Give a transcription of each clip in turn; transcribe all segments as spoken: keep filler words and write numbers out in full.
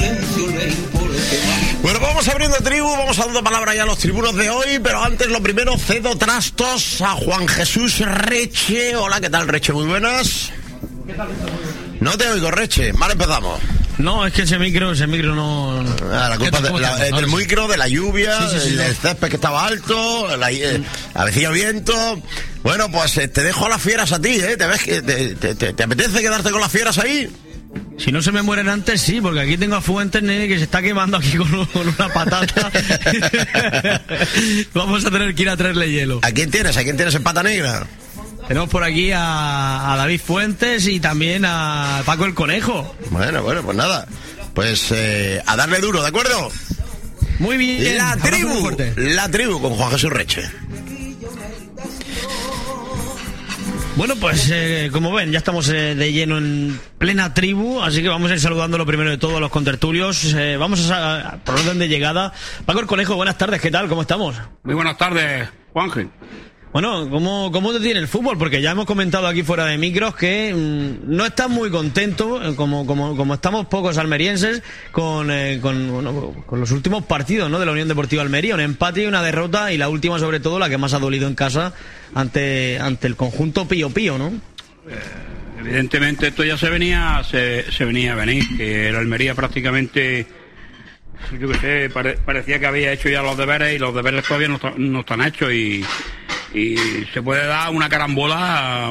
Bueno, vamos abriendo tribu, vamos dando palabra ya a los tribunos de hoy, pero antes lo primero, cedo trastos a Juan Jesús Reche. Hola, ¿qué tal, Reche? Muy buenas. No te oigo, Reche. Vale, empezamos. No, es que ese micro, ese micro no... Ah, la culpa de, la, del micro, de la lluvia, sí, sí, sí, del sí. césped que estaba alto, la, eh, avecilla viento. Bueno, pues eh, te dejo a las fieras a ti, ¿eh? ¿Te, ves que, te, te, te, ¿Te apetece quedarte con las fieras ahí? Si no se me mueren antes, sí, porque aquí tengo a Fuentes, nene, que se está quemando aquí con, con una patata. Vamos a tener que ir a traerle hielo. ¿A quién tienes? ¿A quién tienes en pata negra? Tenemos por aquí a, a David Fuentes y también a Paco el Conejo. Bueno, bueno, pues nada. Pues eh, a darle duro, ¿de acuerdo? Muy bien. La tribu, la tribu con Juan Jesús Reche. Bueno, pues eh, como ven, ya estamos eh, de lleno en plena tribu, así que vamos a ir saludando lo primero de todo a los contertulios. Eh, vamos a, a por orden de llegada. Paco el Conejo, buenas tardes, ¿qué tal? ¿Cómo estamos? Muy buenas tardes, Juanje. Bueno, ¿cómo, ¿cómo te tiene el fútbol? Porque ya hemos comentado aquí fuera de micros que mmm, no estás muy contento, como, como, como estamos pocos almerienses, con, eh, con, bueno, con los últimos partidos, ¿no?, de la Unión Deportiva Almería. Un empate y una derrota, y la última sobre todo, la que más ha dolido en casa, ante, ante el conjunto Pío Pío, ¿no? Eh, evidentemente esto ya se venía, se, se venía a venir, que el Almería prácticamente... Yo qué sé, pare, parecía que había hecho ya los deberes y los deberes todavía no, no están hechos y, y se puede dar una carambola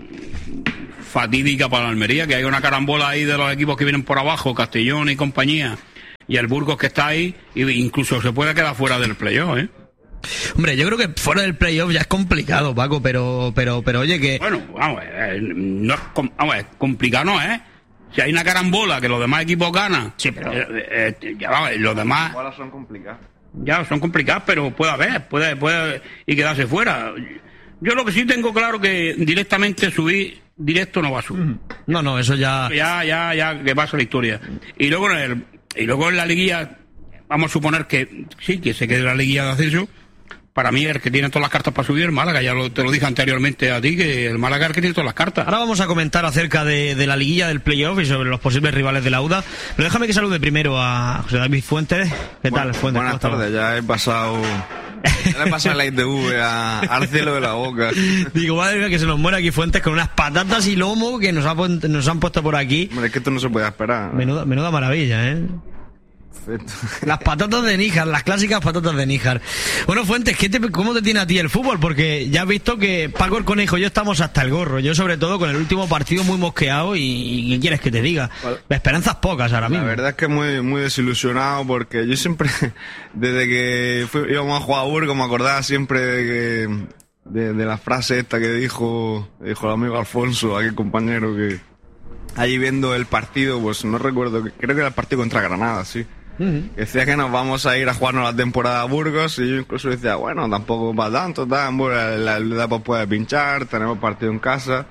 fatídica para la Almería, que hay una carambola ahí de los equipos que vienen por abajo, Castellón y compañía, y el Burgos que está ahí, e incluso se puede quedar fuera del playoff, ¿eh? Hombre, yo creo que fuera del playoff ya es complicado, Paco, pero pero pero oye que... Bueno, vamos, eh, no es, vamos, es complicado, ¿no, eh? Si hay una carambola que los demás equipos ganan, sí, pero eh, eh, ya va, los demás las son complicadas. Ya son complicadas, pero puede haber, puede, puede y quedarse fuera. Yo lo que sí tengo claro que directamente subir directo no va a subir. No, no, eso ya ya ya ya que pasa la historia. Y luego en el, y luego en la liguilla vamos a suponer que sí, que se quede la liguilla de ascenso. Para mí, el que tiene todas las cartas para subir, el Málaga. Ya lo, te lo dije anteriormente a ti, que el Málaga es el que tiene todas las cartas. Ahora vamos a comentar acerca de, de la liguilla del playoff y sobre los posibles rivales de la U D A. Pero déjame que salude primero a José David Fuentes. ¿Qué bueno, tal, Fuentes? Buenas tardes, ya he pasado... Ya le he pasado la I T V a, al cielo de la boca. Digo, madre mía, que se nos muere aquí Fuentes con unas patatas y lomo que nos, ha, nos han puesto por aquí. Hombre, es que esto no se puede esperar. Menuda, menuda maravilla, ¿eh? Perfecto. Las patatas de Níjar, las clásicas patatas de Níjar. Bueno, Fuentes, ¿qué te, ¿cómo te tiene a ti el fútbol? Porque ya has visto que Paco el Conejo y yo estamos hasta el gorro. Yo sobre todo con el último partido muy mosqueado y, y ¿qué quieres que te diga? Vale. Esperanzas pocas ahora mismo. La verdad es que muy, muy desilusionado porque yo siempre, desde que fui, íbamos a jugar a Burgos, me acordaba siempre de que, de, de la frase esta que dijo, dijo el amigo Alfonso, aquel compañero que allí viendo el partido, pues no recuerdo, creo que era el partido contra Granada, sí. Uh-huh. Decía que nos vamos a ir a jugarnos la temporada a Burgos y yo incluso decía, bueno, tampoco va tanto, tan, bueno, la L pues puede pinchar, tenemos partido en casa,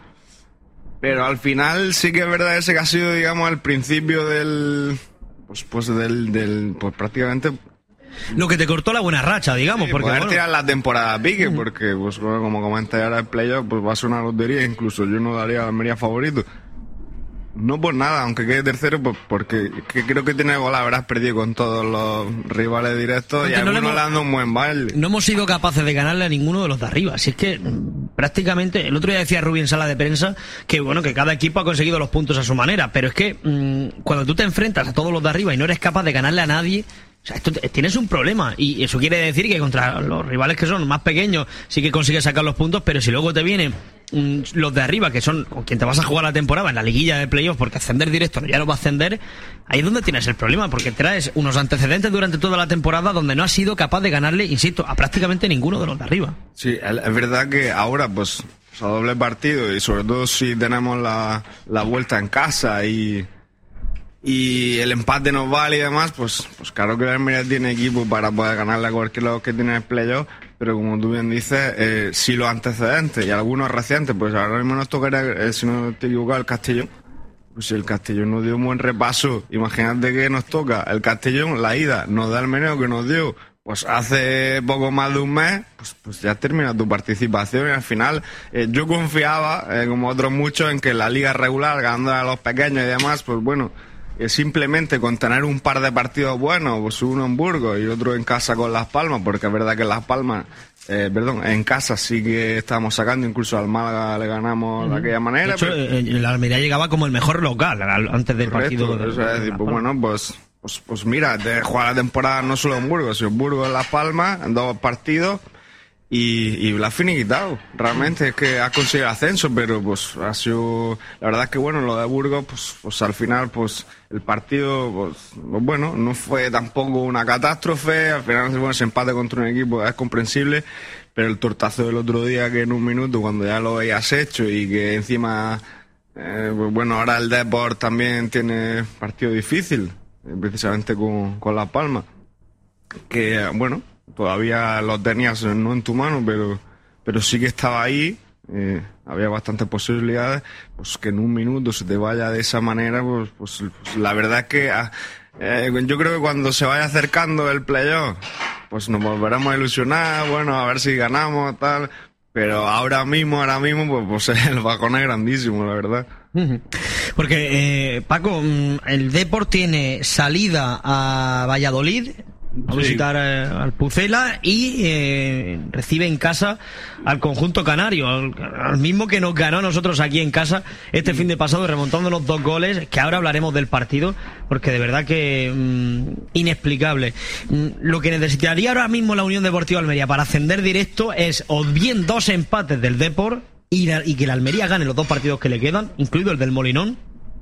pero al final sí que es verdad ese que ha sido, digamos, el principio del, pues, pues del, del, pues prácticamente lo que te cortó la buena racha, digamos, sí, porque poder bueno, tirar la temporada a pique, uh-huh. porque pues como comenté ahora el playoff, pues va a ser una lotería, incluso yo no daría a Almería favorito. No por nada, aunque quede tercero, pues porque que creo que tiene gol, habrás perdido con todos los rivales directos y algunos no le dando un buen baile. No hemos sido capaces de ganarle a ninguno de los de arriba. Si es que prácticamente, el otro día decía Rubí en sala de prensa que bueno, que cada equipo ha conseguido los puntos a su manera, pero es que mmm, cuando tú te enfrentas a todos los de arriba y no eres capaz de ganarle a nadie, o sea, esto, tienes un problema, y eso quiere decir que contra los rivales que son más pequeños sí que consigues sacar los puntos, pero si luego te vienen mm, los de arriba, que son con quien te vas a jugar la temporada en la liguilla de playoff, porque ascender directo ya no va a ascender, ahí es donde tienes el problema, porque traes unos antecedentes durante toda la temporada donde no has sido capaz de ganarle, insisto, a prácticamente ninguno de los de arriba. Sí, es verdad que ahora pues o sea, doble partido, y sobre todo si tenemos la, la vuelta en casa y y el empate nos vale y demás, pues, pues claro que la Almería tiene equipo para poder ganarle a cualquier lado que tiene el playoff, pero como tú bien dices, eh, si los antecedentes y algunos recientes, pues ahora mismo nos tocaría, eh, si no te equivocas, el Castellón. Pues si el Castellón nos dio un buen repaso, imagínate que nos toca el Castellón, la ida, nos da el meneo que nos dio pues hace poco más de un mes, pues, pues ya termina tu participación, y al final eh, yo confiaba, eh, como otros muchos, en que la liga regular, ganando a los pequeños y demás, pues bueno, que simplemente con tener un par de partidos buenos, pues uno en Burgos y otro en casa con Las Palmas, porque es verdad que Las Palmas, eh, perdón, en casa sí que estábamos sacando, incluso al Málaga le ganamos de aquella manera. De hecho, pero... el Almería llegaba como el mejor local antes del Correcto, partido. De, eso es decir, pues bueno, pues, pues, pues mira, de jugar la temporada no solo en Burgos, sino en Burgos, en Las Palmas, en dos partidos. Y, y la has finiquitado, realmente es que has conseguido el ascenso, pero pues ha sido, la verdad es que bueno, lo de Burgos, pues, pues al final, pues el partido, pues, pues bueno, no fue tampoco una catástrofe, al final bueno, ese empate contra un equipo es comprensible, pero el tortazo del otro día que en un minuto, cuando ya lo hayas hecho y que encima, eh, pues bueno, ahora el Depor también tiene partido difícil, eh, precisamente con, con Las Palmas, que bueno, todavía lo tenías no en tu mano, pero, pero sí que estaba ahí, eh, había bastantes posibilidades, pues que en un minuto se te vaya de esa manera, pues, pues, pues la verdad es que eh, yo creo que cuando se vaya acercando el playoff, pues nos volveremos a ilusionar, bueno, a ver si ganamos, tal, pero ahora mismo, ahora mismo, pues, pues el bajón es grandísimo, la verdad. Porque, eh, Paco, el Depor tiene salida a Valladolid, a visitar sí. eh, al Pucela y eh, recibe en casa al conjunto canario, al, al mismo que nos ganó a nosotros aquí en casa este fin de pasado, remontándonos dos goles, que ahora hablaremos del partido, porque de verdad que mmm, inexplicable. Mm, lo que necesitaría ahora mismo la Unión Deportiva Almería para ascender directo es o bien dos empates del Depor y, la, y que la Almería gane los dos partidos que le quedan, incluido el del Molinón,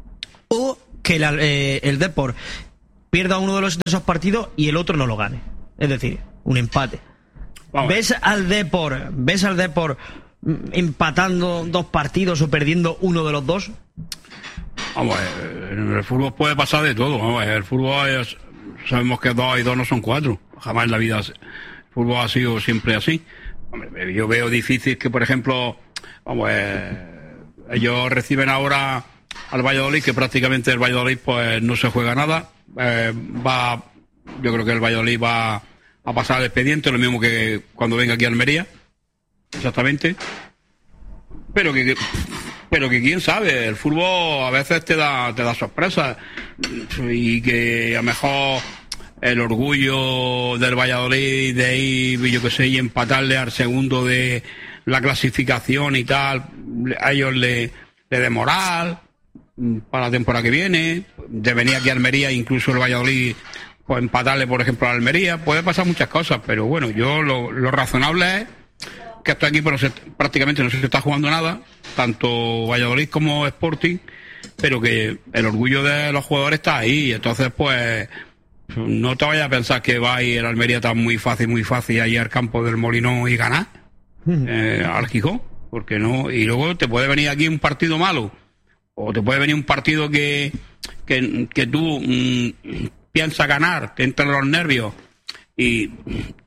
o que la, eh, el Depor pierda uno de, los, de esos partidos y el otro no lo gane. Es decir, un empate. Vamos. ¿Ves al Depor, ves al Depor empatando dos partidos o perdiendo uno de los dos? Vamos, en el fútbol puede pasar de todo. Vamos, el fútbol es, sabemos que dos y dos no son cuatro. Jamás en la vida el fútbol ha sido siempre así. Hombre, yo veo difícil que, por ejemplo, vamos, eh, ellos reciben ahora al Valladolid, que prácticamente el Valladolid pues no se juega nada. Eh, va, yo creo que el Valladolid va a pasar el expediente, lo mismo que cuando venga aquí a Almería, exactamente. Pero que, que pero que quién sabe, el fútbol a veces te da te da sorpresas y que a lo mejor el orgullo del Valladolid de ir, yo que sé, y empatarle al segundo de la clasificación y tal, a ellos le, le dé moral para la temporada que viene, de venir aquí a Almería, incluso el Valladolid, pues empatarle, por ejemplo, a Almería, puede pasar muchas cosas, pero bueno, yo lo, lo razonable es que estos equipos no se, prácticamente no se está jugando nada, tanto Valladolid como Sporting, pero que el orgullo de los jugadores está ahí, entonces pues no te vayas a pensar que va a ir el Almería tan muy fácil, muy fácil ahí al campo del Molinón y ganar, eh, al Gijón, porque no, y luego te puede venir aquí un partido malo, o te puede venir un partido que, que, que tú mmm, piensas ganar, te entran los nervios y, y,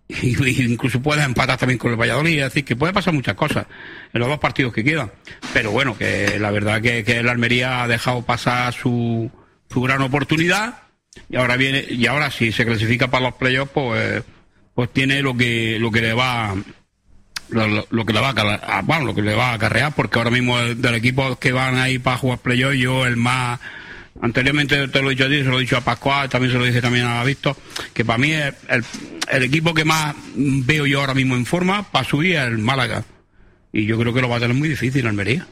y incluso puedes empatar también con el Valladolid. Es decir, que puede pasar muchas cosas en los dos partidos que quedan. Pero bueno, que la verdad que, que el Almería ha dejado pasar su, su gran oportunidad y ahora viene, y ahora si se clasifica para los playoffs, pues, pues tiene lo que, lo que le va... Lo, lo, lo que le va a bueno, lo que le va a acarrear, porque ahora mismo el, del equipo que van ahí para jugar playoff, yo el más anteriormente te lo he dicho a ti, se lo he dicho a Pascual, también se lo dije también a Víctor, que para mí es el, el equipo que más veo yo ahora mismo en forma para subir es el Málaga, y yo creo que lo va a tener muy difícil Almería.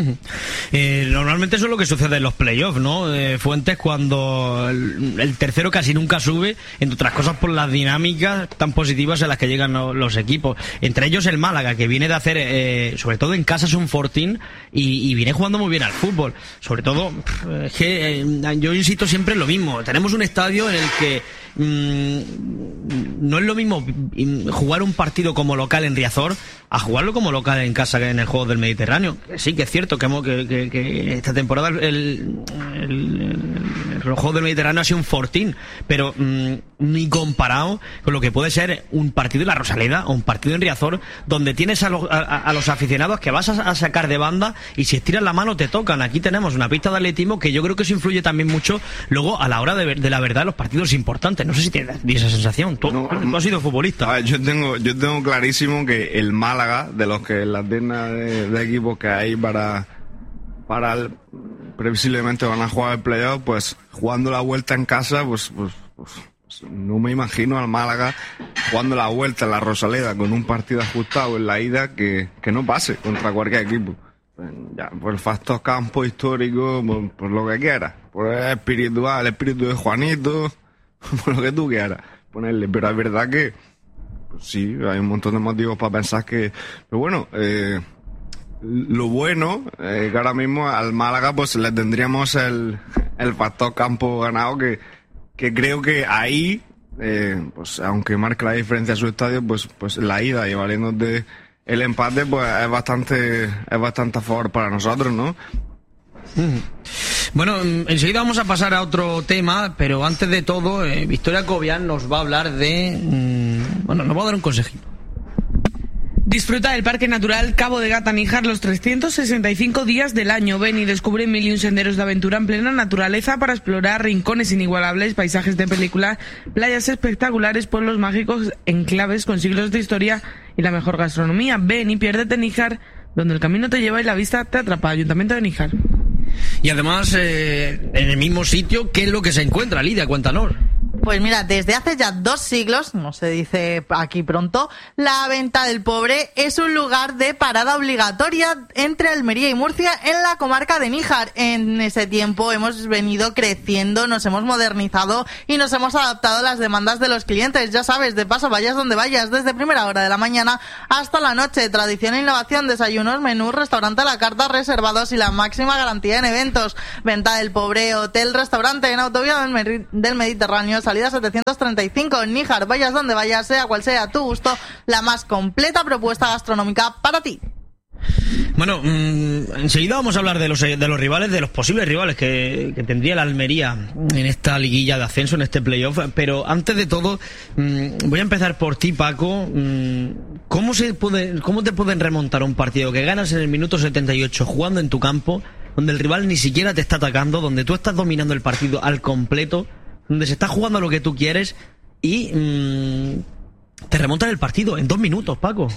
Eh, normalmente eso es lo que sucede en los playoffs, ¿no? Eh, Fuentes, cuando el, el tercero casi nunca sube, entre otras cosas por las dinámicas tan positivas en las que llegan los, los equipos, entre ellos el Málaga, que viene de hacer eh, sobre todo en casa es un fortín y, y viene jugando muy bien al fútbol, sobre todo es que eh, yo insisto siempre en lo mismo, tenemos un estadio en el que mmm, no es lo mismo jugar un partido como local en Riazor a jugarlo como local en casa en el juego del Mediterráneo. Sí que es cierto que, hemos, que, que, que esta temporada el, el, el, el juego del Mediterráneo ha sido un fortín, pero mmm, ni comparado con lo que puede ser un partido en la Rosaleda o un partido en Riazor, donde tienes a, lo, a, a los aficionados que vas a, a sacar de banda y si estiras la mano te tocan. Aquí tenemos una pista de atletismo que yo creo que eso influye también mucho luego a la hora de, ver, de la verdad los partidos importantes. No sé si tienes esa sensación. Tú, no, tú has sido futbolista. A ver, yo tengo yo tengo clarísimo que el Málaga, de los que la tienda de, de equipos que hay para para el, previsiblemente van a jugar el playoff, pues jugando la vuelta en casa, pues, pues, pues, pues no me imagino al Málaga jugando la vuelta en la Rosaleda con un partido ajustado en la ida que, que no pase contra cualquier equipo. Pues ya, por el factor campo histórico, por, por lo que quieras, por el espiritual, el espíritu de Juanito, por lo que tú quieras ponerle, pero es verdad que pues sí, hay un montón de motivos para pensar que, pero bueno, eh, lo bueno eh, que ahora mismo al Málaga pues le tendríamos el, el factor campo ganado, que, que creo que ahí eh, pues aunque marque la diferencia a su estadio, pues, pues la ida y valiendo de el empate pues es bastante es bastante a favor para nosotros, ¿no? Bueno, enseguida vamos a pasar a otro tema, pero antes de todo, eh, Victoria Cobian nos va a hablar de... Mmm, bueno, nos va a dar un consejito. Disfruta del Parque Natural Cabo de Gata-Níjar los trescientos sesenta y cinco días del año. Ven y descubre mil y un senderos de aventura en plena naturaleza para explorar rincones inigualables, paisajes de película, playas espectaculares, pueblos mágicos, enclaves con siglos de historia y la mejor gastronomía. Ven y piérdete en Níjar, donde el camino te lleva y la vista te atrapa. Ayuntamiento de Níjar. Y además, eh, en el mismo sitio, ¿qué es lo que se encuentra, Lidia? Cuéntanos. Pues mira, desde hace ya dos siglos, no se dice aquí pronto, la Venta del Pobre es un lugar de parada obligatoria entre Almería y Murcia en la comarca de Níjar. En ese tiempo hemos venido creciendo, nos hemos modernizado y nos hemos adaptado a las demandas de los clientes. Ya sabes, de paso vayas donde vayas, desde primera hora de la mañana hasta la noche. Tradición e innovación, desayunos, menús, restaurante a la carta, reservados y la máxima garantía en eventos. Venta del Pobre, hotel, restaurante en autovía del, Mer- del Mediterráneo, salida setecientos treinta y cinco en Níjar. Vayas donde vayas, sea cual sea tu gusto, la más completa propuesta gastronómica para ti. Bueno, mmm, enseguida vamos a hablar de los, de los rivales, de los posibles rivales que, que tendría la Almería en esta liguilla de ascenso, en este playoff. Pero antes de todo, mmm, voy a empezar por ti, Paco. Mmm, ¿cómo, se puede, ¿Cómo te pueden remontar un partido que ganas en el minuto setenta y ocho jugando en tu campo, donde el rival ni siquiera te está atacando, donde tú estás dominando el partido al completo, donde se está jugando lo que tú quieres y mmm, te remontan el partido en dos minutos, Paco?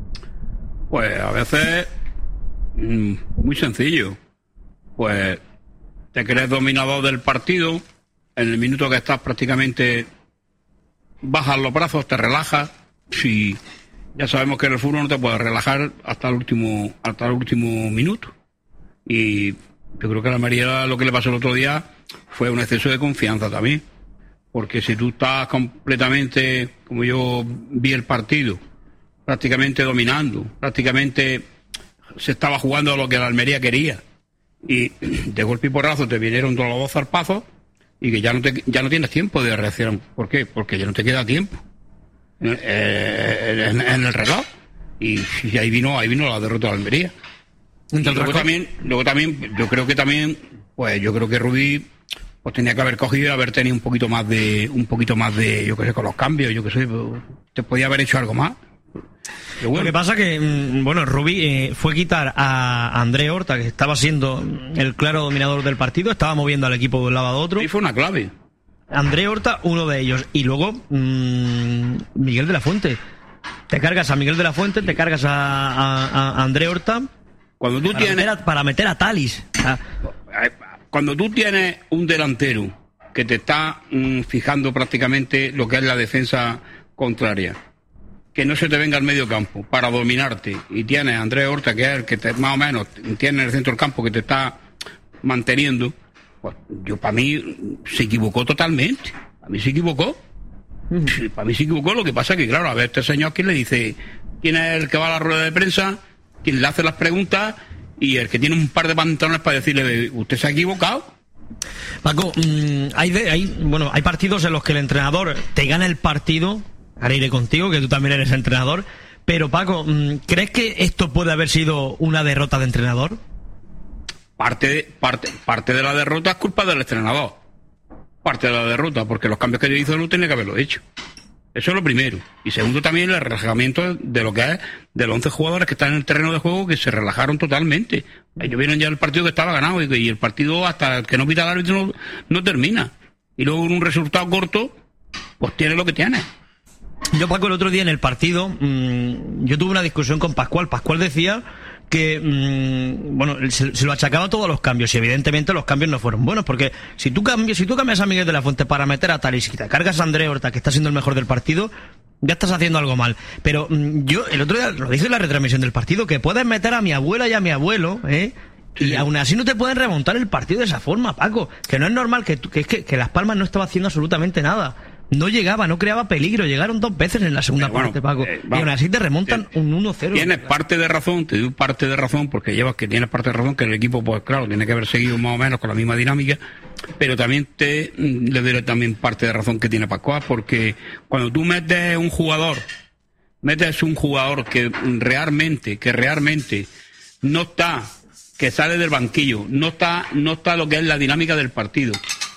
Pues a veces mmm, muy sencillo. Pues te crees dominador del partido, en el minuto que estás prácticamente bajas los brazos, te relajas. Si ya sabemos que en el fútbol no te puedes relajar hasta el último hasta el último minuto. Y yo creo que a la Almería lo que le pasó el otro día fue un exceso de confianza también, porque si tú estás completamente, como yo vi el partido, prácticamente dominando, prácticamente se estaba jugando a lo que la Almería quería, y de golpe y porrazo te vinieron todos los dos zarpazos y que ya no te, ya no tienes tiempo de reaccionar. ¿Por qué? Porque ya no te queda tiempo en, en, en el reloj, y, y ahí vino ahí vino la derrota de la Almería. Y luego también, luego también, yo creo que también, pues yo creo que Rubí pues tenía que haber cogido y haber tenido un poquito más de, un poquito más de, yo qué sé, con los cambios, yo qué sé, te podía haber hecho algo más. Bueno. Lo que pasa que, bueno, Rubí eh, fue quitar a André Horta, que estaba siendo el claro dominador del partido, estaba moviendo al equipo de un lado a otro. Y fue una clave. André Horta, uno de ellos. Y luego, mmm, Miguel de la Fuente. Te cargas a Miguel de la Fuente, te cargas a, a, a André Horta. Cuando tú para tienes... Meter a, para meter a Talis. Ah. Cuando tú tienes un delantero que te está mmm, fijando prácticamente lo que es la defensa contraria, que no se te venga al medio campo para dominarte, y tienes a Andrés Horta, que es el que te, más o menos tiene en el centro del campo, que te está manteniendo, pues yo, para mí se equivocó totalmente. Para mí se equivocó. Uh-huh. Sí, para mí se equivocó. Lo que pasa es que, claro, a ver, este señor, ¿quién le dice? ¿Quién es el que va a la rueda de prensa? ¿Quién le hace las preguntas? Y el que tiene un par de pantalones para decirle, usted se ha equivocado. Paco, mmm, hay, de, hay, bueno, hay partidos en los que el entrenador te gana el partido. Ahora iré contigo, que tú también eres entrenador. Pero, Paco, ¿crees que esto puede haber sido una derrota de entrenador? Parte de, parte, parte de la derrota es culpa del entrenador. Parte de la derrota, porque los cambios que yo hizo no tenía que haberlo hecho. Eso es lo primero. Y segundo, también el relajamiento de lo que es de los once jugadores que están en el terreno de juego, que se relajaron totalmente. Ellos vieron ya el partido que estaba ganado, y, y el partido, hasta que no pita el árbitro, no, no termina. Y luego, en un resultado corto, pues tiene lo que tiene. Yo, Paco, el otro día en el partido, mmm, yo tuve una discusión con Pascual. Pascual decía que, mmm, bueno, se, se lo achacaba a todos los cambios y evidentemente los cambios no fueron buenos, porque si tú cambias, si tú cambias a Miguel de la Fuente para meter a Talis y te cargas a André Horta, que está siendo el mejor del partido, ya estás haciendo algo mal. Pero mmm, yo el otro día lo dije en la retransmisión del partido, que puedes meter a mi abuela y a mi abuelo, ¿eh? Y aún así no te pueden remontar el partido de esa forma, Paco, que no es normal, que, que, que, que Las Palmas no estaba haciendo absolutamente nada. No llegaba, no creaba peligro. Llegaron dos veces en la segunda eh, bueno, parte, Paco. Eh, y aún así te remontan eh, un uno cero. Tienes parte de razón, te doy parte de razón, porque llevas que tienes parte de razón, que el equipo, pues claro, tiene que haber seguido más o menos con la misma dinámica, pero también te le doy también parte de razón que tiene Pascual, porque cuando tú metes un jugador, metes un jugador que realmente, que realmente no está, que sale del banquillo, no está, no está lo que es la dinámica del partido.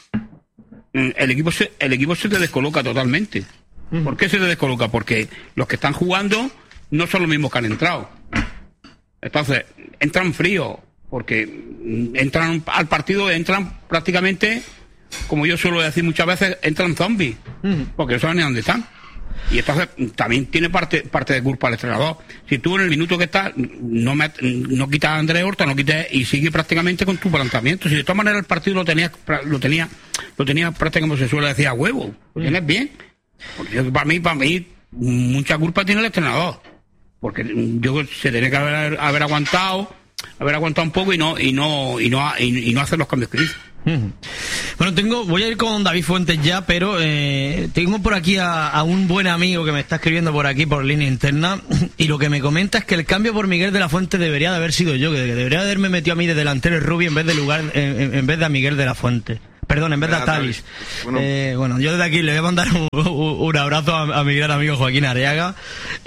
El equipo se, el equipo se te descoloca totalmente. ¿Por qué se te descoloca? Porque los que están jugando no son los mismos que han entrado. Entonces, entran fríos, porque entran al partido, entran prácticamente, como yo suelo decir muchas veces, entran zombies, porque no saben ni dónde están. Y entonces también tiene parte parte de culpa el entrenador. Si tú en el minuto que estás no met, no quitas a André Horta, no quites y sigue prácticamente con tu planteamiento. Si de todas maneras el partido lo tenía lo tenía lo tenía prácticamente, como se suele decir, a huevo. ¿Lo tienes bien? Porque yo, para mí para mí mucha culpa tiene el entrenador, porque yo se tenía que haber, haber aguantado haber aguantado un poco y no y no y no y, y no hacer los cambios que hizo. Bueno, tengo, voy a ir con David Fuentes ya, pero eh, tengo por aquí a, a un buen amigo que me está escribiendo por aquí por línea interna, y lo que me comenta es que el cambio por Miguel de la Fuente debería de haber sido yo, que debería de haberme metido a mí de delantero el Rubi en vez de lugar en, en, en vez de a Miguel de la Fuente. Perdón, en vez de a Talis. Bueno. Eh, bueno, yo desde aquí le voy a mandar un, un, un abrazo a, a mi gran amigo Joaquín Arriaga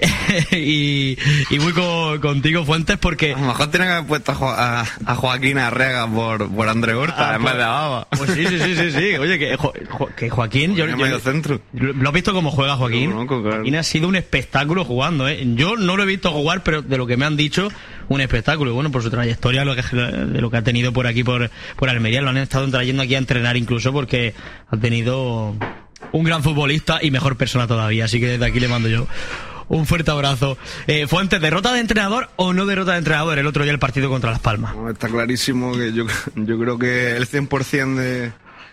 y, y voy con, contigo, Fuentes, porque... A lo mejor tiene que haber puesto a, jo a, a Joaquín Arriaga por, por André Horta, ah, en pues, vez de a Baba. Pues sí, sí, sí, sí, sí. Oye, que, jo, jo, que Joaquín... Yo, yo, medio centro. ¿Lo has visto cómo juega Joaquín? No, no, claro. Joaquín ha sido un espectáculo jugando, ¿eh? Yo no lo he visto jugar, pero de lo que me han dicho, un espectáculo. Y bueno, por su trayectoria, lo que, de lo que ha tenido por aquí, por, por Almería, lo han estado trayendo aquí a entrenar incluso, porque ha tenido un gran futbolista y mejor persona todavía, así que desde aquí le mando yo un fuerte abrazo. eh, Fuentes, ¿derrota de entrenador o no derrota de entrenador el otro día el partido contra Las Palmas? No, está clarísimo que yo, yo creo que el cien por ciento de,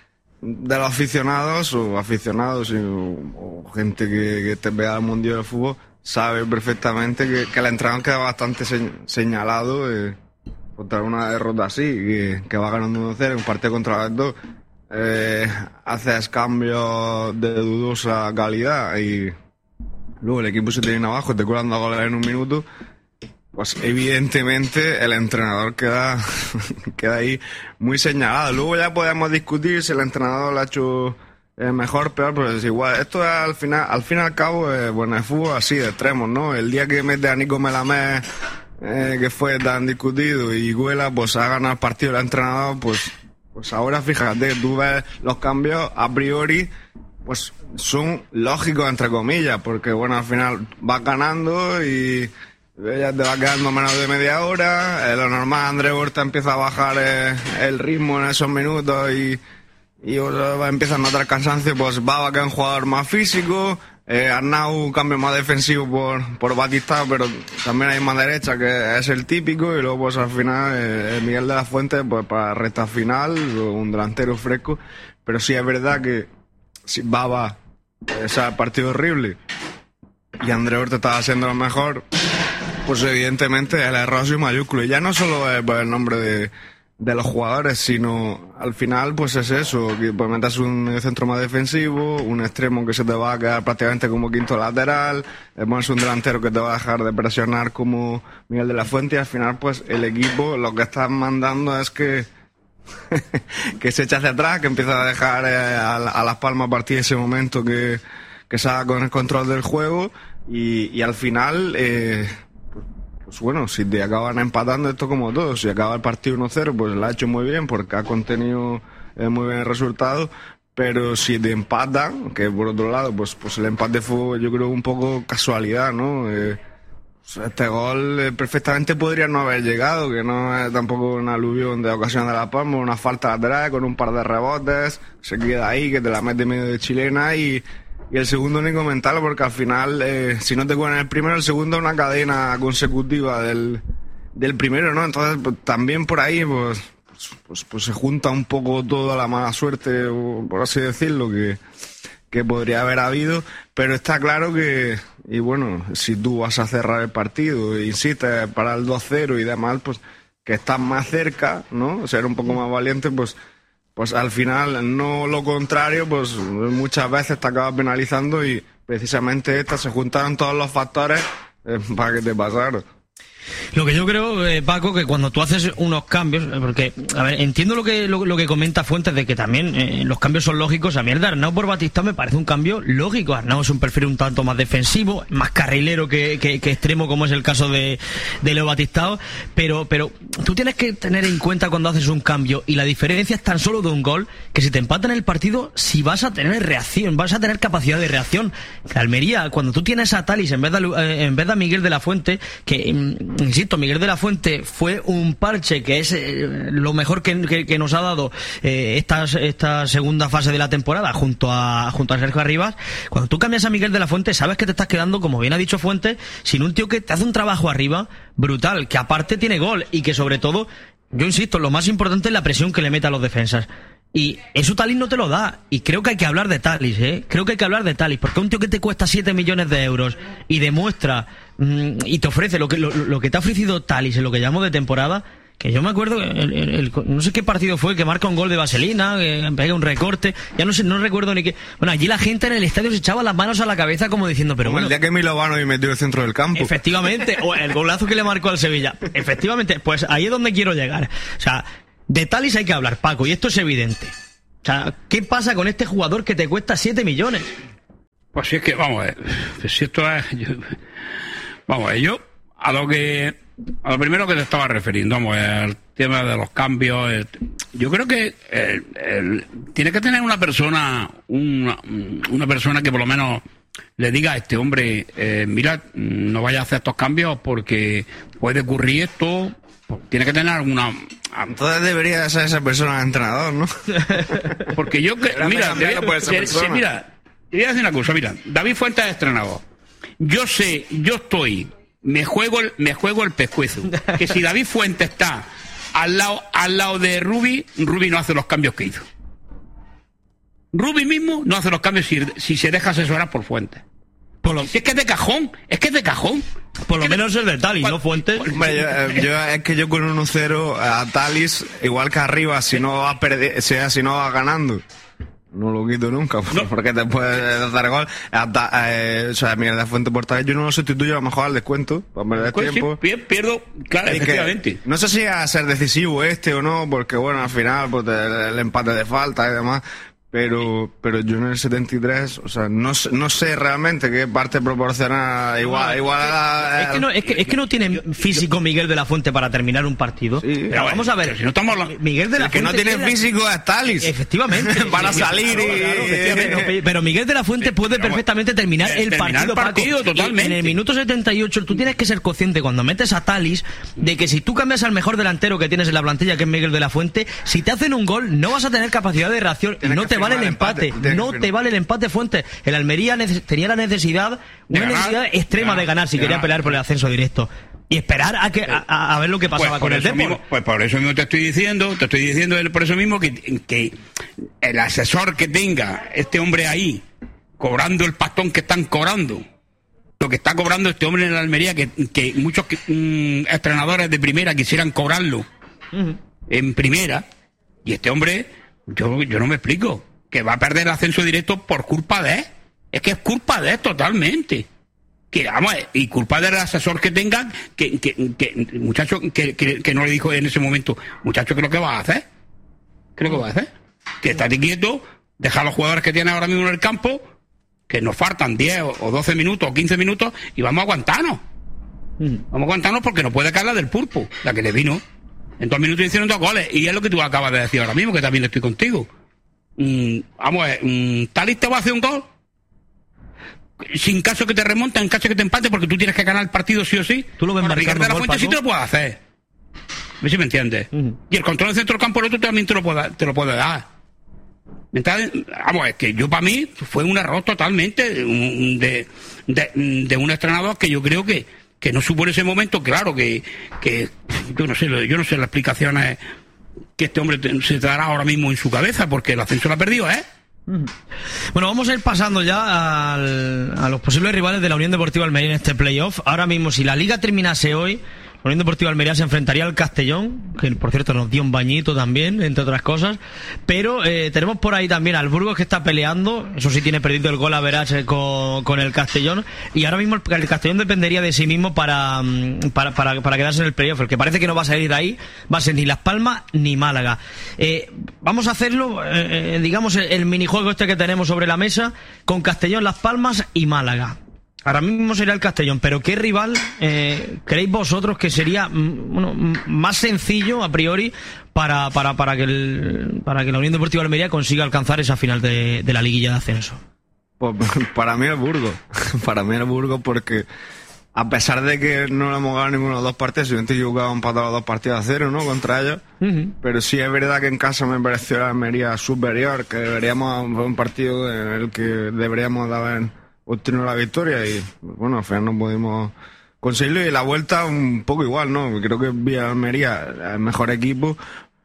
de los aficionados o aficionados o, o gente que, que te vea al mundial del fútbol sabe perfectamente que, que el entrenador queda bastante se, señalado eh, contra una derrota así, que, que va ganando uno cero en un partido contra las dos. Eh, haces cambios de dudosa calidad y luego el equipo se te viene abajo, te cuelan dos goles en un minuto, pues evidentemente el entrenador queda queda ahí muy señalado. Luego ya podemos discutir si el entrenador lo ha hecho eh, mejor, peor, pero es igual. Esto es al final, al fin y al cabo, eh, bueno, el fútbol así de extremos, ¿no? El día que mete a Nico Melamé, eh, que fue tan discutido, y Güela, pues ha ganado el partido el entrenador, pues Pues ahora fíjate, tú ves los cambios a priori, pues son lógicos entre comillas, porque bueno, al final vas ganando y ya te va quedando menos de media hora, eh, lo normal, André Horta empieza a bajar eh, el ritmo en esos minutos y, y empieza a notar cansancio, pues va a quedar un jugador más físico, eh, Arnau un cambio más defensivo por, por Batista, pero también hay más derecha, que es el típico, y luego pues al final eh, Miguel de la Fuente pues para recta final, un delantero fresco, pero sí es verdad que si Baba, ese partido horrible, y André Horta estaba haciendo lo mejor, pues evidentemente el error es mayúsculo, y ya no solo es por el nombre de de los jugadores, sino al final pues es eso, que pues metas un centro más defensivo, un extremo que se te va a quedar prácticamente como quinto lateral, pones un delantero que te va a dejar de presionar como Miguel de la Fuente, y al final pues el equipo lo que está mandando es que que se echa hacia atrás, que empieza a dejar eh, a, a Las Palmas a partir de ese momento que, que salga con el control del juego, y, y al final eh, pues bueno, si te acaban empatando, esto como todo, si acaba el partido uno cero, pues lo ha hecho muy bien porque ha contenido eh, muy bien el resultado, pero si te empatan, que por otro lado, pues pues el empate fue, yo creo, un poco casualidad, ¿no? Eh, este gol eh, perfectamente podría no haber llegado, que no es tampoco una aluvión de ocasión de La Palma, una falta lateral con un par de rebotes, se queda ahí, que te la mete medio de chilena, y Y el segundo ni comentarlo, porque al final, eh, si no te cuelan el primero, el segundo es una cadena consecutiva del, del primero, ¿no? Entonces, pues, también por ahí, pues, pues, pues se junta un poco toda la mala suerte, por así decirlo, que, que podría haber habido, pero está claro que, y bueno, si tú vas a cerrar el partido e insistes para el dos cero y demás, pues que estás más cerca, ¿no? Ser un poco más valiente, pues, pues al final, no lo contrario, pues muchas veces te acabas penalizando y precisamente estas se juntaron todos los factores eh, para que te pasara. Lo que yo creo, eh, Paco, que cuando tú haces unos cambios, porque, a ver, entiendo lo que lo, lo que comenta Fuentes de que también eh, los cambios son lógicos. A mí el de Arnau por Batistao me parece un cambio lógico. Arnau es un perfil un tanto más defensivo, más carrilero que, que, que extremo, como es el caso de, de Leo Batistao, pero, pero tú tienes que tener en cuenta cuando haces un cambio, y la diferencia es tan solo de un gol, que si te empatan el partido, si vas a tener reacción, vas a tener capacidad de reacción. La Almería, cuando tú tienes a Thalys en vez de, eh, en vez de a Miguel de la Fuente, que... Mm, insisto, Miguel de la Fuente fue un parche que es eh, lo mejor que, que, que nos ha dado eh, esta, esta segunda fase de la temporada junto a junto a Sergio Arribas. Cuando tú cambias a Miguel de la Fuente, sabes que te estás quedando, como bien ha dicho Fuentes, sin un tío que te hace un trabajo arriba brutal, que aparte tiene gol y que sobre todo, yo insisto, lo más importante es la presión que le mete a los defensas. Y eso Thalys no te lo da. Y creo que hay que hablar de Thalys, ¿eh? Creo que hay que hablar de Thalys. Porque un tío que te cuesta siete millones de euros y demuestra mmm, y te ofrece lo que lo, lo que te ha ofrecido Thalys en lo que llamo de temporada, que yo me acuerdo, el, el, el, no sé qué partido fue, que marca un gol de vaselina, que pega un recorte, ya no sé, no recuerdo ni qué. Bueno, allí la gente en el estadio se echaba las manos a la cabeza como diciendo, pero como bueno... el día que Milovano y metió el centro del campo. Efectivamente, o el golazo que le marcó al Sevilla. Efectivamente, pues ahí es donde quiero llegar. O sea, de Thalys hay que hablar, Paco, y esto es evidente. O sea, ¿qué pasa con este jugador que te cuesta siete millones? Pues si es que, vamos a ver, si esto es... Yo, vamos a ver, yo a lo que... A lo primero que te estaba refiriendo, vamos, el tema de los cambios, el, yo creo que el, el, tiene que tener una persona, una, una persona que por lo menos le diga a este hombre, eh, mira, no vayas a hacer estos cambios porque puede ocurrir esto... Tiene que tener alguna... Entonces debería ser esa persona el entrenador, ¿no? Porque yo creo... Mira, te, te, te, mira, te voy a decir una cosa, mira, David Fuentes es entrenador. Yo sé, yo estoy, me juego el, me juego el pescuezo. Que si David Fuentes está al lado, al lado de Rubi, Rubi no hace los cambios que hizo. Rubi mismo no hace los cambios si, si se deja asesorar por Fuentes. Por lo, si es que es de cajón, es que es de cajón. Por lo menos el de Thalys, ¿no, Fuentes? Hombre, yo, yo, es que yo con uno cero a Thalys, igual que arriba, si no va perder, sea, si no va ganando, no lo quito nunca, no. Porque te puede dar gol. Hasta, eh, o sea, Miguel de la Fuente por Thalys, yo no lo sustituyo, a lo mejor al descuento, para perder pues tiempo. Sí, pierdo, claro, y efectivamente. No sé si a ser decisivo este o no, porque bueno, al final, pues el, el empate de falta y demás. Pero, pero yo en el setenta y tres, o sea, no, no sé realmente qué parte proporciona igual, no, igual a... Es que, no, es, que, es que no tiene físico Miguel de la Fuente para terminar un partido. Sí, pero vamos a ver, si no estamos hablando... Miguel de la el que Fuente no tiene físico es Thalys. Efectivamente. para sí, salir claro, y... claro, pero, pero Miguel de la Fuente puede pero, perfectamente terminar el terminar partido, el partido Paco. totalmente. En el minuto setenta y ocho tú tienes que ser consciente cuando metes a Thalys de que si tú cambias al mejor delantero que tienes en la plantilla, que es Miguel de la Fuente, si te hacen un gol no vas a tener capacidad de reacción y no te vale el empate. empate. No te vale el empate, Fuentes. El Almería tenía la necesidad, una ganar, necesidad extrema ganar, de ganar si ganar, quería pelear por el ascenso directo. Y esperar a que a, a ver lo que pasaba pues con el Depor. Pues por eso mismo te estoy diciendo, te estoy diciendo por eso mismo que, que el asesor que tenga este hombre ahí, cobrando el pastón que están cobrando, lo que está cobrando este hombre en la Almería, que, que muchos mm, entrenadores de primera quisieran cobrarlo uh-huh. en primera, y este hombre, yo, yo no me explico. Que va a perder el ascenso directo por culpa de él. Es que es culpa de él totalmente. Que vamos, y culpa del asesor que tengan, que, que, que muchacho, que, que, que no le dijo en ese momento, muchacho, ¿qué es lo que vas a hacer? ¿Qué es lo que vas a hacer? Que estate quieto, deja a los jugadores que tiene ahora mismo en el campo, que nos faltan diez o doce minutos o quince minutos, y vamos a aguantarnos. Mm. Vamos a aguantarnos porque no puede caer la del Pulpo, la que le vino. En dos minutos hicieron dos goles, y es lo que tú acabas de decir ahora mismo, que también estoy contigo. Mm, vamos a ver, mm, ¿Thalys te va a hacer un gol? Sin caso que te remonte, en caso que te empate, porque tú tienes que ganar el partido sí o sí. Tú lo ves bueno, Miguel de la Fuente sí te lo puede hacer. A ver si me entiendes. Uh-huh. Y el control del centro del campo el otro también te lo puede, te lo puede dar. Entonces, vamos, es que yo para mí fue un error totalmente de, de, de un entrenador que yo creo que, que no supo en ese momento, claro que, que yo no sé, yo no sé las explicaciones que este hombre te, se dará ahora mismo en su cabeza, porque el ascenso lo ha perdido, ¿eh? Bueno, vamos a ir pasando ya al, a los posibles rivales de la Unión Deportiva Almería en este playoff. Ahora mismo, si la Liga terminase hoy, la Unión Deportiva Almería se enfrentaría al Castellón, que por cierto nos dio un bañito también, entre otras cosas. Pero eh, tenemos por ahí también al Burgos, que está peleando, eso sí tiene perdido el gol a verás con, con el Castellón. Y ahora mismo el, el Castellón dependería de sí mismo para, para, para, para quedarse en el playoff. El que parece que no va a salir de ahí va a ser ni Las Palmas ni Málaga. Eh, vamos a hacerlo, eh, digamos, el, el minijuego este que tenemos sobre la mesa, con Castellón, Las Palmas y Málaga. Ahora mismo sería el Castellón, pero ¿qué rival eh, creéis vosotros que sería bueno, más sencillo a priori para para para que el, para que la Unión Deportiva Almería consiga alcanzar esa final de, de la liguilla de ascenso? Pues para mí el Burgos, para mí el Burgos porque a pesar de que no le hemos ganado ninguno de los dos partidos, si he jugado empatado dos partidos a cero, ¿no? Contra ellos, uh-huh. Pero sí es verdad que en casa me pareció la Almería superior, que deberíamos un partido en el que deberíamos de haber obtenido la victoria y bueno, al final no pudimos conseguirlo, y la vuelta un poco igual, ¿no? Creo que Villa Almería el mejor equipo,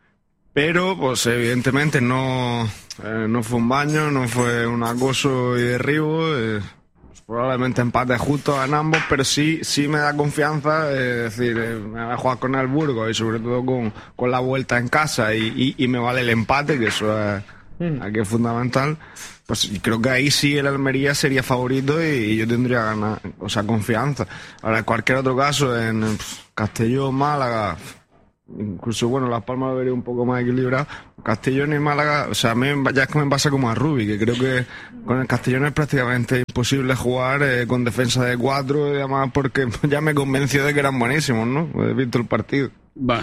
pero pues evidentemente no, eh, no fue un baño, no fue un acoso y derribo, eh, pues, probablemente empate justo en ambos, pero sí, sí me da confianza, eh, es decir, eh, me voy a jugar con el Burgos y sobre todo con, con la vuelta en casa y, y, y me vale el empate, que eso es, mm. aquí es fundamental. Pues creo que ahí sí el Almería sería favorito y, y yo tendría ganas, o sea, confianza. Ahora, en cualquier otro caso, en pff, Castellón, Málaga, incluso, bueno, Las Palmas lo vería un poco más equilibrado. Castellón y Málaga, o sea, a mí ya es que me pasa como a Rubi, que creo que con el Castellón es prácticamente imposible jugar eh, con defensa de cuatro y demás, porque ya me convenció de que eran buenísimos, ¿no? He visto el partido. Va.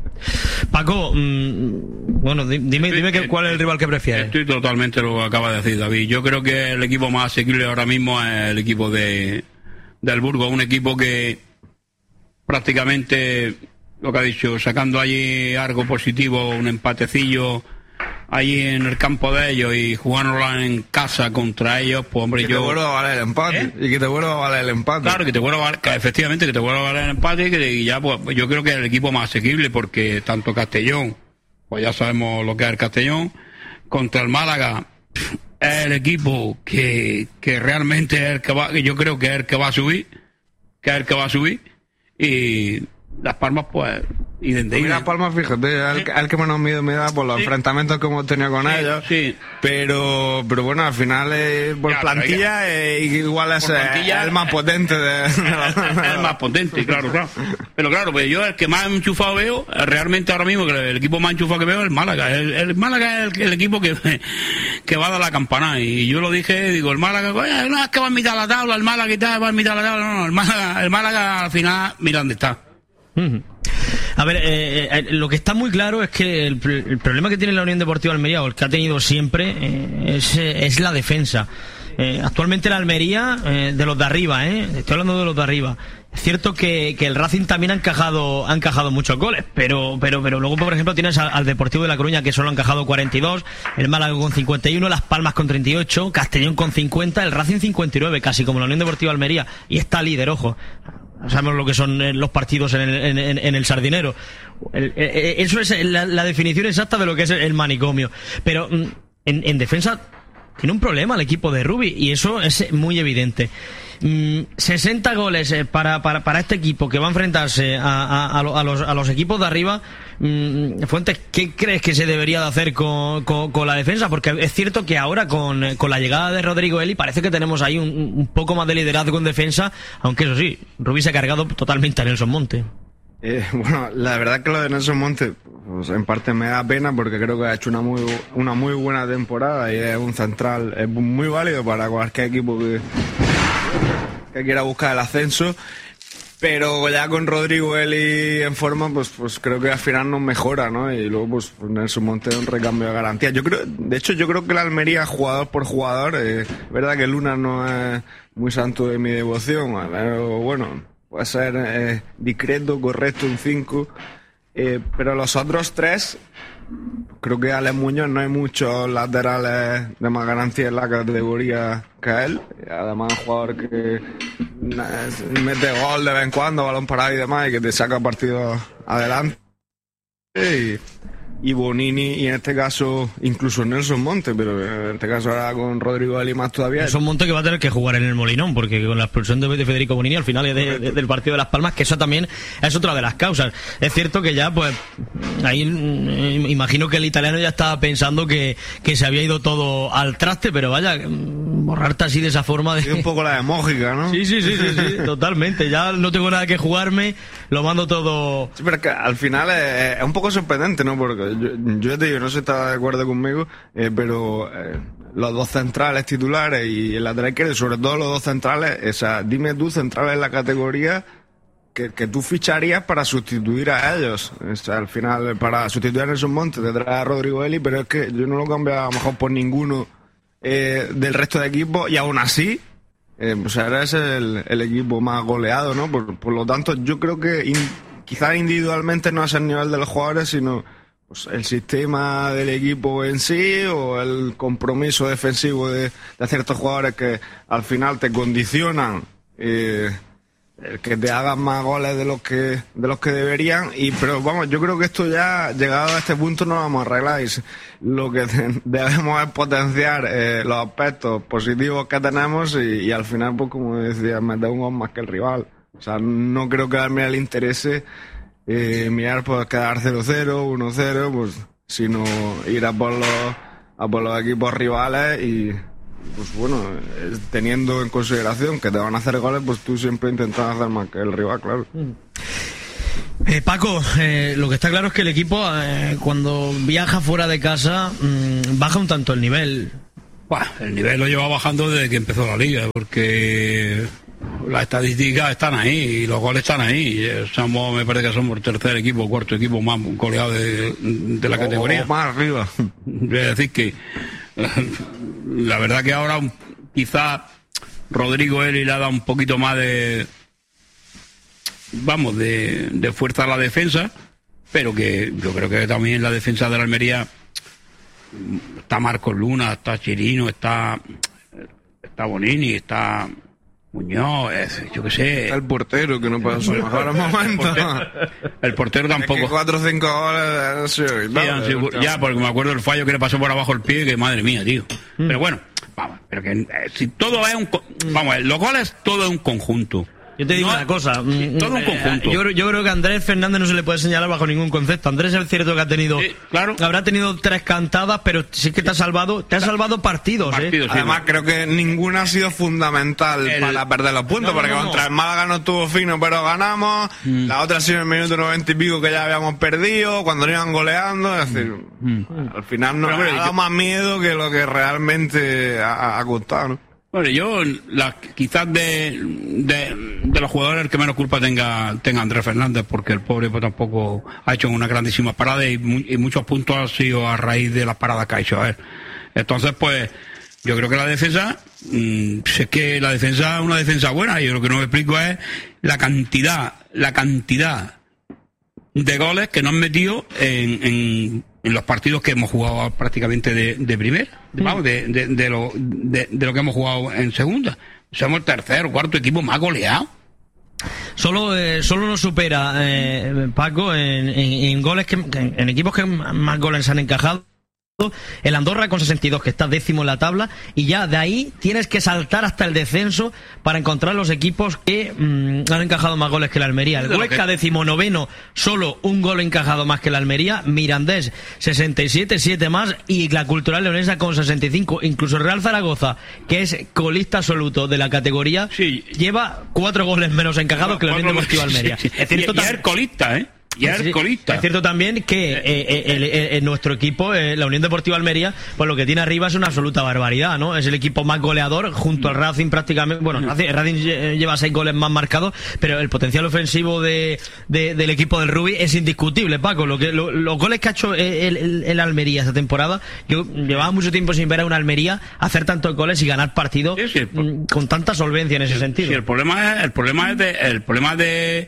Paco, mmm, bueno, dime, dime que, cuál es el rival que prefieres. Estoy totalmente lo que acaba de decir David. Yo creo que el equipo más asequible ahora mismo es el equipo de del Burgos, un equipo que prácticamente, lo que ha dicho, sacando allí algo positivo, un empatecillo allí en el campo de ellos y jugándola en casa contra ellos, pues hombre, que yo... te vuelva a valer el empate, ¿eh? Y que te vuelva a valer el empate. Claro, que te vuelva a valer, que efectivamente, que te vuelva a valer el empate y, que, y ya, pues yo creo que es el equipo más asequible, porque tanto Castellón, pues ya sabemos lo que es el Castellón, contra el Málaga, es el equipo que, que realmente es el que va, que yo creo que es el que va a subir, que es el que va a subir, y Las Palmas, pues, y de pues Las Palmas, fíjate, el, ¿sí? el que menos miedo me da por los sí. enfrentamientos que hemos tenido con sí, ellos, sí. pero pero bueno, al final eh, por ya, plantilla eh, igual es plantilla, el más potente de, de la... el más potente, claro, claro. Pero claro, pues yo el que más enchufado veo, realmente ahora mismo, el equipo más enchufado que veo es el Málaga. El, el Málaga es el, el equipo que, que va a dar la campana, y yo lo dije, digo, el Málaga, oye, no es que va a mitad la tabla, el Málaga y tal, va a mitad la tabla, no, no, el Málaga, el Málaga al final, mira dónde está. A ver, eh, eh, lo que está muy claro es que el, el problema que tiene la Unión Deportiva Almería, o el que ha tenido siempre, eh, es, es la defensa. Eh, actualmente la Almería, eh, de los de arriba, eh, estoy hablando de los de arriba. Es cierto que, que el Racing también ha encajado, ha encajado muchos goles, pero, pero, pero luego, por ejemplo, tienes al, al Deportivo de La Coruña, que solo ha encajado cuarenta y dos, el Málaga con cincuenta y uno, Las Palmas con treinta y ocho, Castellón con cincuenta, el Racing cincuenta y nueve, casi como la Unión Deportiva Almería, y está líder, ojo. Sabemos lo que son los partidos en el, en, en, en el Sardinero. El, el, eso es la, la definición exacta de lo que es el manicomio. Pero en, en defensa tiene un problema el equipo de Rubi, y eso es muy evidente. sesenta goles para, para, para este equipo que va a enfrentarse a, a, a, los, a los equipos de arriba. Fuentes, ¿qué crees que se debería de hacer con, con, con la defensa? Porque es cierto que ahora con, con la llegada de Rodrigo Eli parece que tenemos ahí un, un poco más de liderazgo en defensa, aunque eso sí, Rubí se ha cargado totalmente a Nelson Monte. Eh, bueno, la verdad que lo de Nelson Monte, pues, en parte me da pena, porque creo que ha hecho una muy una muy buena temporada y es un central, es muy válido para cualquier equipo que, que quiera buscar el ascenso. Pero ya con Rodrigo Eli en forma, pues pues creo que al final nos mejora, ¿no? Y luego pues Nelson Monte un recambio de garantía. Yo creo, de hecho yo creo que la Almería, jugador por jugador, eh, es verdad que Luna no es muy santo de mi devoción, pero bueno, puede ser eh, discreto, correcto, un cinco, eh, pero los otros tres creo que Alex Muñoz no hay muchos laterales de más garantía en la categoría que él. Además, un jugador que mete gol de vez en cuando, balón parado y demás, y que te saca partido adelante. Y, y Bonini, y en este caso incluso Nelson Monte, pero en este caso ahora con Rodrigo Eli más todavía. Nelson Monte que va a tener que jugar en el Molinón, porque con la expulsión de Federico Bonini al final de, de, del partido de Las Palmas, que eso también es otra de las causas. Es cierto que ya, pues, ahí imagino que el italiano ya estaba pensando que, que se había ido todo al traste, pero vaya, borrarte así de esa forma de... Es un poco la de Mójica, ¿no? Sí, sí, sí, sí, sí, totalmente. Ya no tengo nada que jugarme, lo mando todo... Sí, pero es que al final es, es un poco sorprendente, ¿no? Porque yo, yo te digo, no sé si estás de acuerdo conmigo, eh, pero eh, los dos centrales titulares y el lateral izquierdo, sobre todo los dos centrales, o sea, dime tú centrales en la categoría que, que tú ficharías para sustituir a ellos. O sea, al final, para sustituir a Nelson Monte te trae a Rodrigo Eli, pero es que yo no lo cambiaba a lo mejor por ninguno eh, del resto de equipos, y aún así, eh, o sea, eres el, el equipo más goleado, ¿no? Por, por lo tanto, yo creo que in, quizás individualmente no es el nivel de los jugadores, sino pues el sistema del equipo en sí, o el compromiso defensivo de, de ciertos jugadores que al final te condicionan eh, el que te hagan más goles de los que de los que deberían. Y pero vamos, yo creo que esto ya, llegado a este punto, no lo vamos a arreglar, y lo que debemos es potenciar eh, los aspectos positivos que tenemos, y, y al final, pues como decía, meter un gol más que el rival. O sea, no creo que a Almería le interese Eh, mirar pues quedar cero cero, uno cero, pues sino ir a por los a por los equipos rivales, y pues bueno, eh, teniendo en consideración que te van a hacer goles, pues tú siempre intentas hacer más que el rival, claro. Eh, Paco, eh, lo que está claro es que el equipo eh, cuando viaja fuera de casa mmm, baja un tanto el nivel. Buah, el nivel lo lleva bajando desde que empezó la liga, porque las estadísticas están ahí y los goles están ahí. Somos, me parece que somos el tercer equipo, cuarto equipo más goleado de, de la o, categoría. O más arriba. Es decir que la verdad que ahora quizás Rodrigo Eli le ha dado un poquito más de, vamos, de, de fuerza a la defensa, pero que yo creo que también la defensa de la Almería está Marcos Luna, está Chirino, está está Bonini, está Muñoz, es, yo qué sé. Está el portero, que no pasa su mejor momento. El portero, el portero tampoco. Es que cuatro o cinco goles, sí, sí, ya, porque me acuerdo del fallo que le pasó por abajo el pie, que madre mía, tío. Mm. Pero bueno, vamos, pero que eh, si todo es un, vamos, los goles todo es un conjunto. Yo te digo no, una cosa, sí, todo un conjunto. Yo, yo creo que a Andrés Fernández no se le puede señalar bajo ningún concepto. Andrés es cierto que ha tenido, sí, claro, habrá tenido tres cantadas, pero sí que te ha salvado, te ha salvado partidos, partidos ¿eh? Sí, además, no. creo que ninguna ha sido fundamental el... para perder los puntos, no, porque no, contra no. el Málaga no estuvo fino, pero ganamos. Mm. La otra ha sido en el minuto noventa y pico, que ya habíamos perdido, cuando nos iban goleando, es decir, mm. al final nos ha dado yo... más miedo que lo que realmente ha, ha costado, ¿no? Bueno, yo la, quizás de, de, de los jugadores el que menos culpa tenga tenga Andrés Fernández, porque el pobre pues tampoco ha hecho una grandísima parada, y, y muchos puntos han sido a raíz de las paradas que ha hecho a ver. Entonces, pues yo creo que la defensa, mmm, si es que la defensa es una defensa buena, y lo que no me explico es la cantidad, la cantidad de goles que nos han metido en, en, en los partidos que hemos jugado prácticamente de, de primer, mm. vamos, de, de, de, lo, de, de lo que hemos jugado en segunda. Somos el tercer o cuarto equipo más goleado. Solo eh, solo nos supera eh, Paco en, en, en goles que en, en equipos que más goles han encajado el Andorra con sesenta y dos, que está décimo en la tabla, y ya de ahí tienes que saltar hasta el descenso para encontrar los equipos que mmm, han encajado más goles que la Almería. El Huesca, décimo noveno, solo un gol encajado más que la Almería. Mirandés, sesenta y siete, siete más, y la Cultural Leonesa con sesenta y cinco. Incluso el Real Zaragoza, que es colista absoluto de la categoría, sí, lleva cuatro goles menos encajados que la Unión Deportiva Almería. Sí, sí. Es cierto, y, y es colista, ¿eh? Y es sí, colista. Es cierto también que eh, eh, el, el, el, nuestro equipo, eh, la Unión Deportiva Almería, pues lo que tiene arriba es una absoluta barbaridad, ¿no? Es el equipo más goleador junto al Racing prácticamente. Bueno, Racing, Racing lleva seis goles más marcados, pero el potencial ofensivo de, de, del equipo del Rubí es indiscutible, Paco. Lo que, lo, los goles que ha hecho el, el, el Almería esta temporada, yo llevaba mucho tiempo sin ver a una Almería hacer tantos goles y ganar partidos sí, sí, por... con tanta solvencia en ese sí, sentido. Sí, el problema es, el problema es de, el problema de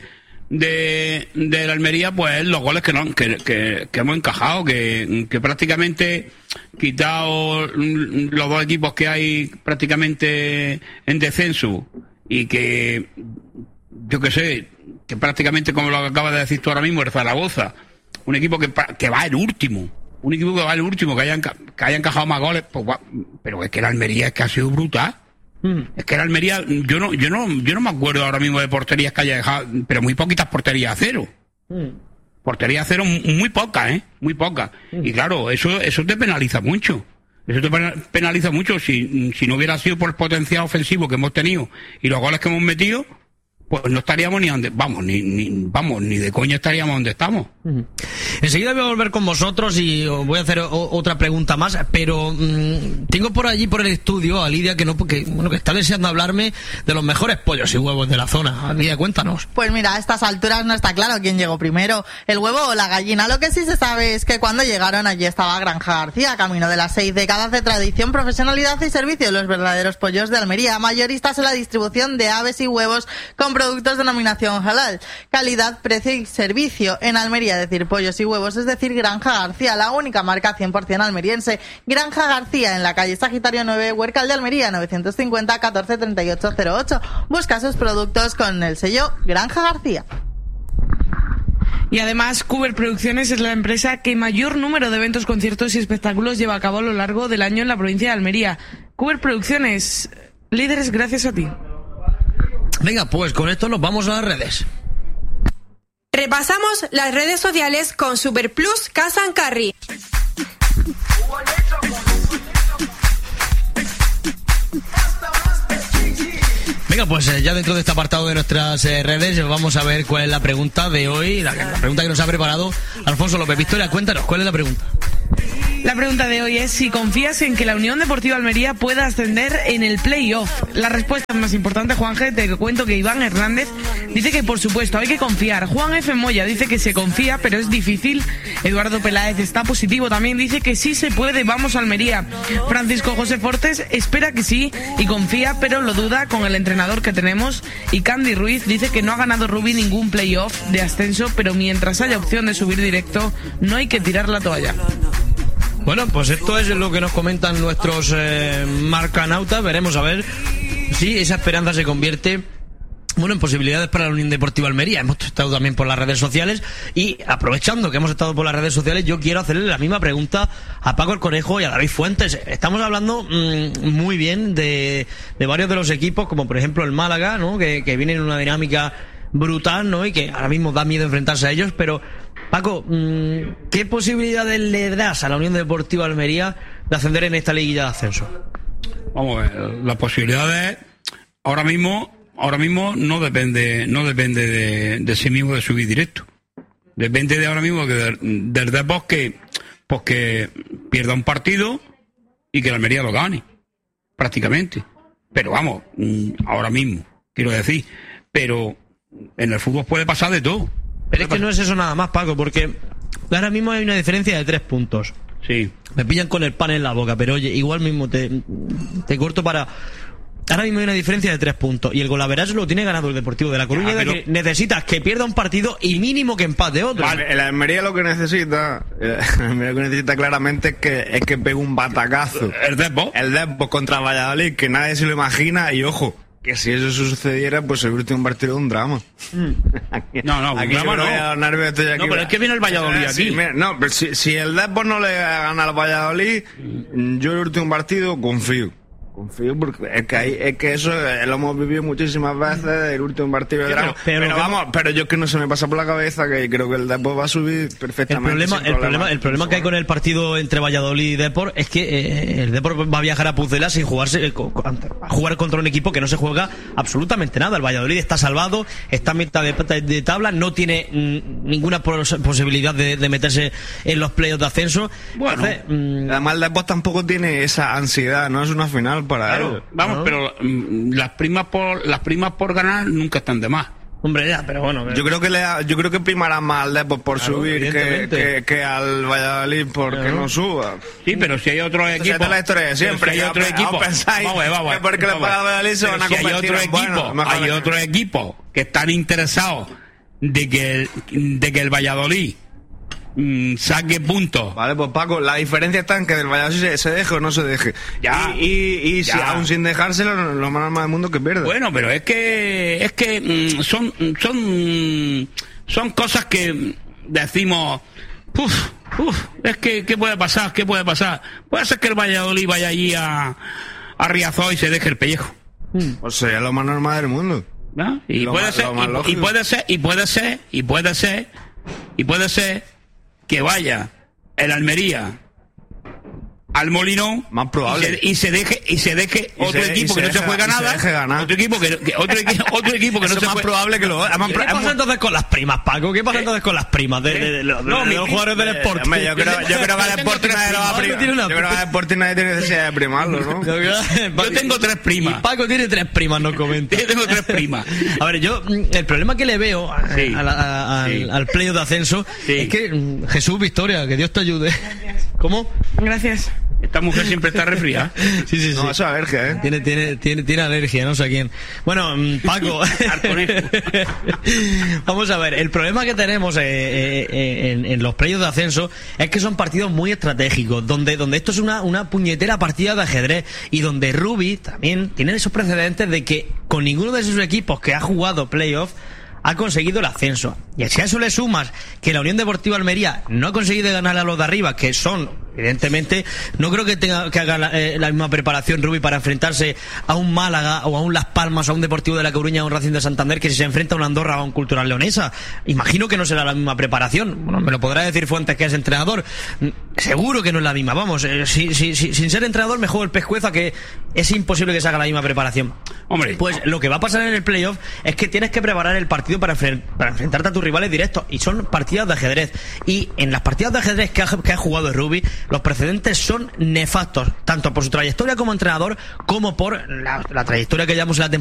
de, de la Almería, pues los goles que, no, que, que, que hemos encajado, que, que prácticamente quitado los dos equipos que hay prácticamente en descenso y que, yo qué sé, que prácticamente, como lo acabas de decir tú ahora mismo, el Zaragoza, un equipo que, que va el último, un equipo que va el último, que haya, que haya encajado más goles, pues, pero es que la Almería es que ha sido brutal. Mm. Es que la Almería, yo no, yo no, yo no me acuerdo ahora mismo de porterías que haya dejado, pero muy poquitas porterías a cero. Mm. Porterías a cero muy pocas, ¿eh? Muy pocas. Mm. Y claro, eso, eso te penaliza mucho. Eso te penaliza mucho si, si no hubiera sido por el potencial ofensivo que hemos tenido y los goles que hemos metido, pues no estaríamos ni donde, vamos, ni, ni, vamos, ni de coña estaríamos donde estamos. Uh-huh. Enseguida voy a volver con vosotros y os voy a hacer o, otra pregunta más, pero mmm, tengo por allí por el estudio a Lidia que no, porque, bueno, que está deseando hablarme de los mejores pollos y huevos de la zona. Lidia, cuéntanos. Pues mira, a estas alturas no está claro quién llegó primero, el huevo o la gallina. Lo que sí se sabe es que cuando llegaron allí estaba Granja García, camino de las seis décadas de tradición, profesionalidad y servicio de los verdaderos pollos de Almería, mayoristas en la distribución de aves y huevos con productos de denominación halal, calidad, precio y servicio. En Almería decir pollos y huevos es decir Granja García, la única marca cien por ciento almeriense. Granja García en la calle Sagitario nueve, Huércal de Almería, novecientos cincuenta, catorce treinta y ocho cero ocho. Busca sus productos con el sello Granja García. Y además, Cuber Producciones es la empresa que mayor número de eventos, conciertos y espectáculos lleva a cabo a lo largo del año en la provincia de Almería. Cuber Producciones, líderes gracias a ti. Venga, pues con esto nos vamos a las redes. Repasamos las redes sociales con Superplus Casa and Carry. Venga, pues eh, ya dentro de este apartado de nuestras eh, redes vamos a ver cuál es la pregunta de hoy, la, la pregunta que nos ha preparado Alfonso López. Victoria, cuéntanos, ¿cuál es la pregunta? La pregunta de hoy es si confías en que la Unión Deportiva Almería pueda ascender en el play-off. La respuesta más importante, Juanje, te cuento que Iván Hernández dice que por supuesto hay que confiar. Juan F. Moya dice que se confía, pero es difícil. Eduardo Peláez está positivo, también dice que sí se puede, vamos Almería. Francisco José Fortes espera que sí y confía, pero lo duda con el entrenador que tenemos. Y Candy Ruiz dice que no ha ganado Rubí ningún play-off de ascenso, pero mientras haya opción de subir directo, no hay que tirar la toalla. Bueno, pues esto es lo que nos comentan nuestros eh, marcanautas. Veremos a ver si esa esperanza se convierte, bueno, en posibilidades para la Unión Deportiva Almería. Hemos estado también por las redes sociales y aprovechando que hemos estado por las redes sociales, yo quiero hacerle la misma pregunta a Paco el Conejo y a David Fuentes. Estamos hablando mmm, muy bien de, de varios de los equipos, como por ejemplo el Málaga, ¿no? Que, que viene en una dinámica brutal, ¿no? Y que ahora mismo da miedo enfrentarse a ellos, pero Paco, ¿qué posibilidades le das a la Unión Deportiva Almería de ascender en esta liguilla de ascenso? Vamos a ver, las posibilidades ahora mismo, ahora mismo no depende, no depende de, de sí mismo de subir directo. Depende de ahora mismo que de, del Depor que, pues que pierda un partido y que la Almería lo gane, prácticamente. Pero vamos, ahora mismo, quiero decir, pero en el fútbol puede pasar de todo. Pero es que no es eso nada más, Paco, porque ahora mismo hay una diferencia de tres puntos. Sí. Me pillan con el pan en la boca, pero oye, igual mismo te, te corto para... Ahora mismo hay una diferencia de tres puntos y el golaveraje lo tiene ganado el Deportivo de La Coruña. Ah, pero... de que necesitas que pierda un partido y mínimo que empate otro. Vale, el Almería lo que necesita, el Almería lo que necesita claramente es que es que pegue un batacazo. El Depor. El Depor contra Valladolid, que nadie se lo imagina y ojo. Que si eso sucediera, pues el último partido es un drama. Mm. Aquí, no, no, aquí un drama no. Nervios, estoy aquí. No, pero es que viene el Valladolid aquí. Sí, mira, no, pero si, si el Depor no le gana al Valladolid, yo el último partido confío. Confío porque es que, hay, es que eso lo hemos vivido muchísimas veces, el último partido de drama. Pero, pero, pero vamos, pero yo es que no se me pasa por la cabeza que creo que el Depor va a subir perfectamente. El problema, el problema, problema, el problema que hay con el partido entre Valladolid y Depor es que eh, el Depor va a viajar a Pucela sin jugarse, eh, a jugar contra un equipo que no se juega absolutamente nada. El Valladolid está salvado, está a mitad de, de tabla, no tiene mm, ninguna pos posibilidad de, de meterse en los playoffs de ascenso. Bueno, Entonces, mm, además el Depor tampoco tiene esa ansiedad, no es una final para claro, él. Vamos, ¿no? Pero mm, las primas por las primas por ganar nunca están de más. Hombre, ya, pero bueno. Pero... Yo creo que le, yo creo que primará más al Depor por claro, subir que, que, que al Valladolid porque claro. no suba. Sí, pero si hay otro equipo. Esta es la historia de siempre. Si hay otro equipo. Pensáis vamos a ver, vamos a ver, que porque le paga al Valladolid se van a si convertir hay otro en equipo, bueno, hay otro equipo que están interesados de que el, de que el Valladolid mm, saque puntos. Vale, pues Paco, la diferencia está en que del Valladolid se, se deje o no se deje. Ya, y y, y ya. si aún sin dejárselo, lo más normal del mundo que pierda. Bueno, pero es que es que mm, son son son cosas que decimos, uf, uf, es que ¿qué puede pasar? ¿Qué puede pasar? Puede ser que el Valladolid vaya allí a a Riazor y se deje el pellejo. O sea, es lo más normal del mundo. ¿No? Y Lo puede más- ser lo más y, y lógico. puede ser y puede ser y puede ser y puede ser que vaya el Almería al Molinón Más probable. y se, y se deje y se deje Y otro se- equipo y que se no se deje- juega y se nada, deje ganar. otro equipo que, que- otro, equipo, otro equipo que no Eso se es más juega. probable que lo... además, ¿Qué pasa hemos- entonces con las primas, Paco? ¿Qué pasa entonces con las primas de, de- de- de los, No, de mi los prima- jugadores del Eh, Sporting? hombre, yo creo, yo creo que al Sporting nadie lo va a Paco primar. tiene una- Yo creo que al Sporting nadie tiene necesidad de primarlo, ¿no? Yo tengo tres primas. Y Paco tiene tres primas, nos comenta. Yo tengo tres primas. A ver, yo, mm, el problema que le veo a- Sí. a la- a- al, Sí. al playoff de ascenso Sí. es que, mm, Jesús, Victoria, que Dios te ayude. ¿Cómo? Gracias. Esta mujer siempre está resfriada. Sí, sí, sí. No, eso es alergia, ¿eh? Tiene, tiene, tiene, tiene alergia, no sé a quién. Bueno, mm, Paco. Al conejo. Vamos a ver, el problema que tenemos eh, eh, eh, en, en los playoffs de ascenso es que son partidos muy estratégicos, donde, donde esto es una, una puñetera partida de ajedrez y donde Rubi también tiene esos precedentes de que con ninguno de esos equipos que ha jugado playoffs ha conseguido el ascenso. Y si a eso le sumas que la Unión Deportiva Almería no ha conseguido ganar a los de arriba, que son, evidentemente, no creo que tenga que haga la, eh, la misma preparación Rubi para enfrentarse a un Málaga o a un Las Palmas o a un Deportivo de La Coruña o a un Racing de Santander que si se enfrenta a un Andorra o a un Cultural Leonesa. Imagino que no será la misma preparación. Bueno, me lo podrá decir Fuentes, que es entrenador. Seguro que no es la misma. Vamos, eh, si, si, si, sin ser entrenador me juego el pescuezo a que es imposible que se haga la misma preparación. Hombre, Pues lo que va a pasar en el playoff es que tienes que preparar el partido para, enfren- para enfrentarte a tus rivales directos, y son partidas de ajedrez. Y en las partidas de ajedrez que ha, que ha jugado Rubi, los precedentes son nefastos, tanto por su trayectoria como entrenador como por la, la trayectoria que llevamos en la temporada